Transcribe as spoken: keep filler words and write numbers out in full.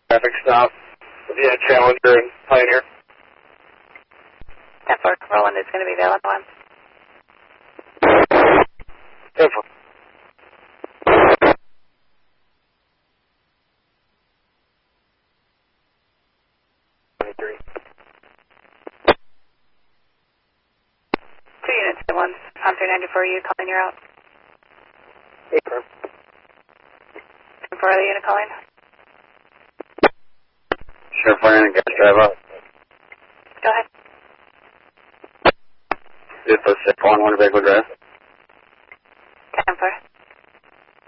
Traffic stop. Yeah, Challenger and Pioneer. ten four, Roland is going to be the eleven one. ten four. twenty-three. Two units at once. On three ninety-four, you calling, you're out. April. ten four, other unit calling. Sure, fire and gas drive up. Go ahead. Zip six one, one vehicle drive. ten four.